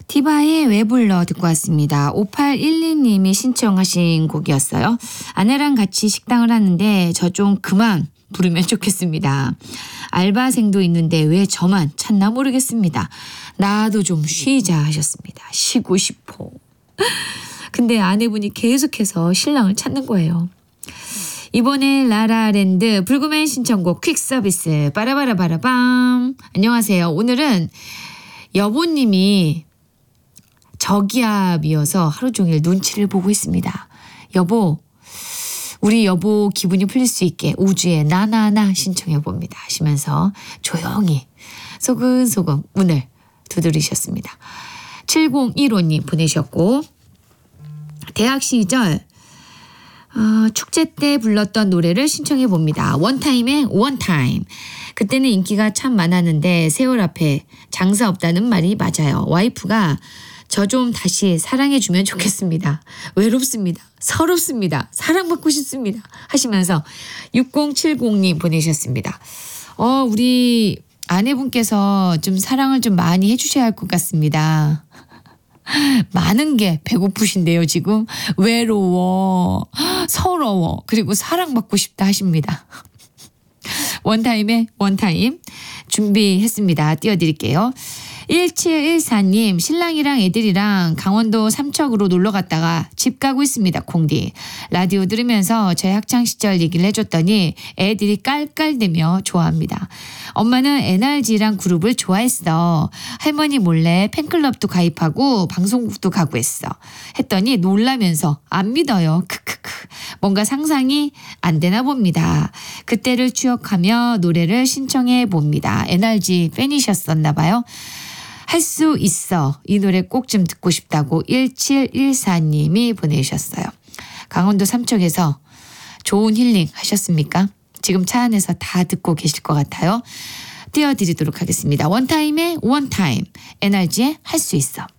티바의 왜 불러 듣고 왔습니다. 5812님이 신청하신 곡이었어요. 아내랑 같이 식당을 하는데 저 좀 그만 부르면 좋겠습니다. 알바생도 있는데 왜 저만 찾나 모르겠습니다. 나도 좀 쉬자 하셨습니다. 쉬고 싶어. 근데 아내분이 계속해서 신랑을 찾는 거예요. 이번에 라라랜드 불구맨 신청곡 퀵 서비스 빠라바라바라밤. 안녕하세요. 오늘은 여보님이 저기압이어서 하루 종일 눈치를 보고 있습니다. 여보, 우리 여보 기분이 풀릴 수 있게 우주의 나나나 신청해 봅니다 하시면서 조용히 소근소근 문을 두드리셨습니다. 7015님 보내셨고, 대학 시절 축제 때 불렀던 노래를 신청해 봅니다. 원타임의 원타임. 그때는 인기가 참 많았는데 세월 앞에 장사 없다는 말이 맞아요. 와이프가 저 좀 다시 사랑해주면 좋겠습니다. 외롭습니다. 서럽습니다. 사랑받고 싶습니다. 하시면서 6070님 보내셨습니다. 우리 아내분께서 좀 사랑을 좀 많이 해주셔야 할 것 같습니다. 많은 게 배고프신데요, 지금. 외로워, 서러워, 그리고 사랑받고 싶다 하십니다. 원타임의 원타임 준비했습니다. 띄워드릴게요. 1714님, 신랑이랑 애들이랑 강원도 삼척으로 놀러 갔다가 집 가고 있습니다. 콩디. 라디오 들으면서 제 학창시절 얘기를 해줬더니 애들이 깔깔대며 좋아합니다. 엄마는 NRG랑 그룹을 좋아했어. 할머니 몰래 팬클럽도 가입하고 방송국도 가고 했어. 했더니 놀라면서 안 믿어요. 크크크. 뭔가 상상이 안 되나 봅니다. 그때를 추억하며 노래를 신청해 봅니다. NRG 팬이셨었나 봐요. 할 수 있어. 이 노래 꼭 좀 듣고 싶다고 1714님이 보내주셨어요. 강원도 삼척에서 좋은 힐링 하셨습니까? 지금 차 안에서 다 듣고 계실 것 같아요. 띄워드리도록 하겠습니다. 원타임의 원타임, NRG의 할 수 있어.